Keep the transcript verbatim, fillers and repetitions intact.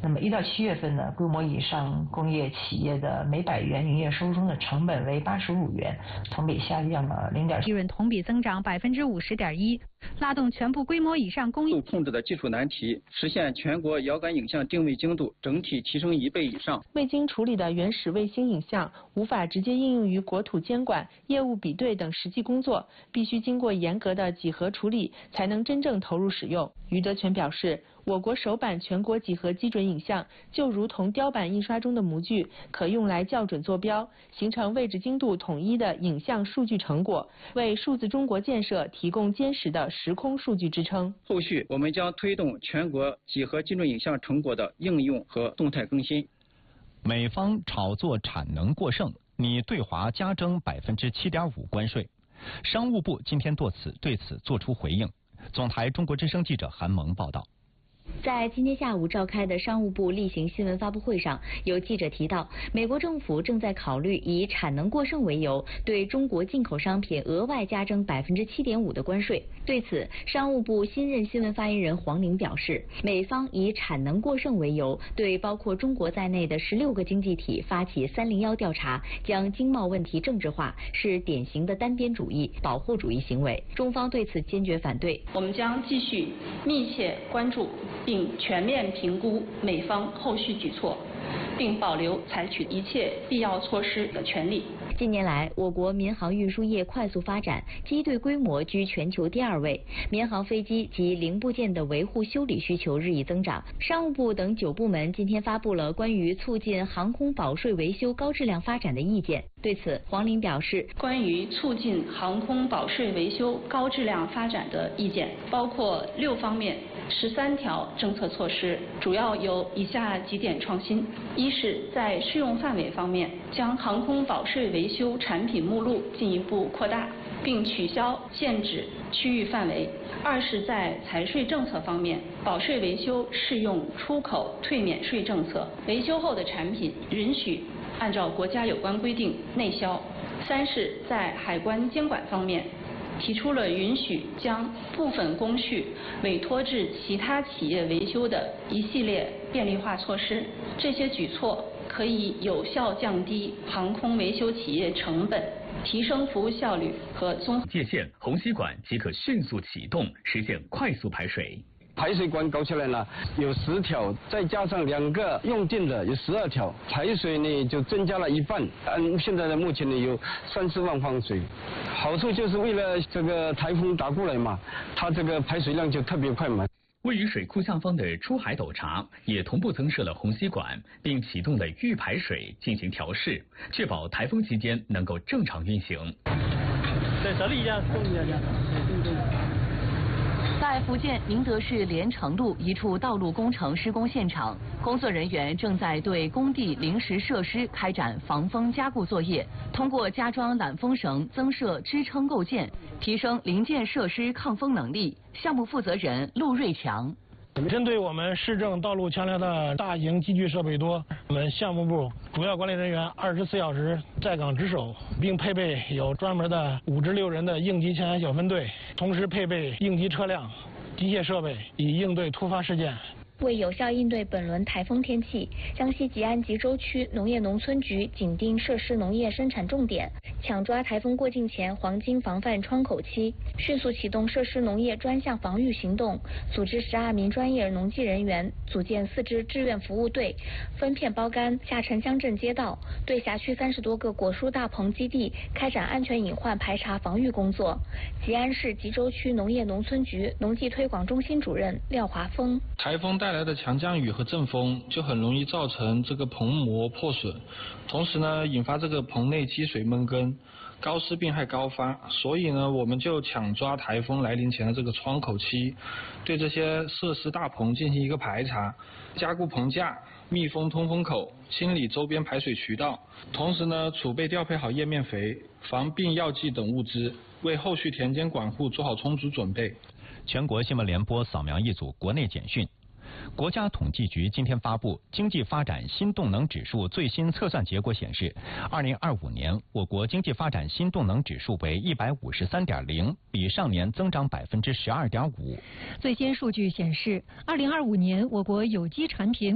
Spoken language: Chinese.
那么一到七月份呢，规模以上工业企业的每百元营业收入中的成本为八十五元，同比下降了零点。 利润同比增长百分之五十点一，拉动全部规模以上工业控制的技术难题，实现全国遥感影像定位精度整体提升一倍以上。 未经处理的原始卫星影像无法直接应用于国土监管、业务比对等实际工作，必须经过严格的几何处理，才能真正投入使用。余德全表示，我国首版全国几何基准影像就如同雕版印刷中的模具，可用来校准坐标，形成位置精度统一的影像数据成果，为数字中国建设提供坚实的时空数据支撑。 后续我们将推动全国几何基准影像成果的应用和动态更新。 美方炒作产能过剩，拟对华加征百分之七点五关税。商务部今天对此对此作出回应。总台中国之声记者韩萌报道。 在今天下午召开的商务部例行新闻发布会上，有记者提到，美国政府正在考虑以产能过剩为由，对中国进口商品额外加征百分之七点五的关税。对此，商务部新任新闻发言人黄玲表示，美方以产能过剩为由，对包括中国在内的十六个经济体发起三零幺调查，将经贸问题政治化，是典型的单边主义、保护主义行为。中方对此坚决反对。 我们将继续密切关注并全面评估美方后续举措，并保留采取一切必要措施的权利。 近年来，我国民航运输业快速发展，机队规模居全球第二位，民航飞机及零部件的维护修理需求日益增长。商务部等九部门今天发布了关于促进航空保税维修高质量发展的意见。对此，黄玲表示， 关于促进航空保税维修高质量发展的意见包括六方面十三条政策措施，主要有以下几点创新：一是在适用范围方面，将航空保税维修产品目录进一步扩大，并取消限制区域范围；二是在财税政策方面，保税维修适用出口退免税政策，维修后的产品允许按照国家有关规定内销；三是在海关监管方面，提出了允许将部分工序委托至其他企业维修的一系列便利化措施。这些举措可以有效降低航空维修企业成本，提升服务效率和综合界限，虹吸管即可迅速启动，实现快速排水。 排水管搞起来了，有十条，再加上两个用电的，有十二条，排水呢就增加了一半。按现在的目前呢有三四万方水，好处就是为了这个台风打过来嘛，它这个排水量就特别快嘛。 位于水库下方的出海斗闸也同步增设了虹吸管，并启动了预排水进行调试，确保台风期间能够正常运行。 在这里呀，动一下呀。 在福建宁德市连城路一处道路工程施工现场，工作人员正在对工地临时设施开展防风加固作业，通过加装缆风绳、增设支撑构件，提升零件设施抗风能力。项目负责人陆瑞强。 针对我们市政道路桥梁的大型机具设备多，我们项目部主要管理人员二十四小时在岗值守，并配备有专门的五至六人的应急抢险小分队，同时配备应急车辆、机械设备，以应对突发事件。 为有效应对本轮台风天气，江西吉安吉州区农业农村局紧盯涉事农业生产重点，抢抓台风过境前黄金防范窗口期，迅速启动涉事农业专项防御行动，组织十二名专业农技人员，组建四支志愿服务队，分片包干下沉乡镇街道，对辖区三十多个果蔬大棚基地开展安全隐患排查防御工作。吉安市吉州区农业农村局农技推广中心主任廖华峰： 台风带来的强降雨和阵风就很容易造成这个棚膜破损，同时呢引发这个棚内积水闷根，高湿病害高发，所以呢我们就抢抓台风来临前的这个窗口期，对这些设施大棚进行一个排查，加固棚架，密封通风口，清理周边排水渠道，同时呢储备调配好叶面肥、防病药剂等物资，为后续田间管护做好充足准备。 全国新闻联播扫描一组国内简讯。国家统计局今天发布经济发展新动能指数最新测算结果显示，二零二五年我国经济发展新动能指数为一百五十三点零，比上年增长百分之十二点五。 最新数据显示，二零二五年我国有机产品